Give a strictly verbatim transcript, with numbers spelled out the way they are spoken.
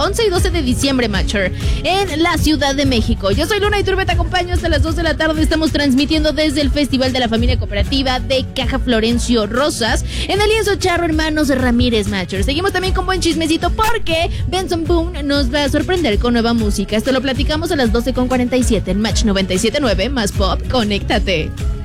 once y doce de diciembre, Matcher, en la Ciudad de México. Yo soy Luna Iturbe, te acompaño hasta las dos de la tarde. Estamos transmitiendo desde el Festival de la Familia Cooperativa de Caja Florencio Rosas en el lienzo Charro Hermanos Ramírez, Matcher. Seguimos también con buen chismecito porque Benson Boone nos va a sorprender con nueva música. Esto lo platicamos a las doce con cuarenta y siete en Match noventa y siete punto nueve, más pop, conéctate.